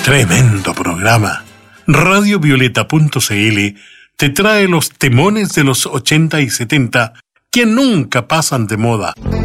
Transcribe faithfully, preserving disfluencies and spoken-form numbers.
Tremendo programa. Radio Violeta punto c l te trae los temones de los ochenta y setenta que nunca pasan de moda.